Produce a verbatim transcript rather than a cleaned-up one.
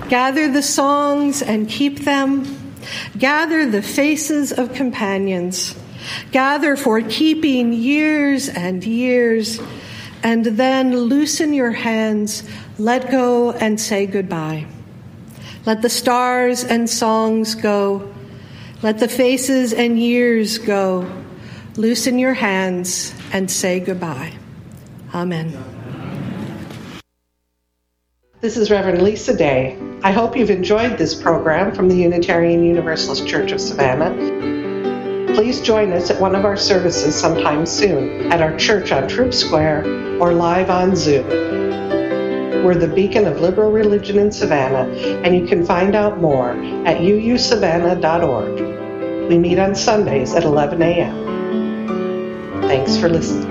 Gather the songs and keep them. Gather the faces of companions. Gather for keeping years and years. And then loosen your hands, let go and say goodbye. Let the stars and songs go. Let the faces and years go. Loosen your hands and say goodbye. Amen. This is Reverend Lisa Day. I hope you've enjoyed this program from the Unitarian Universalist Church of Savannah. Please join us at one of our services sometime soon at our church on Troop Square or live on Zoom. We're the beacon of liberal religion in Savannah, and you can find out more at u u savannah dot org. We meet on Sundays at eleven a.m. Thanks for listening.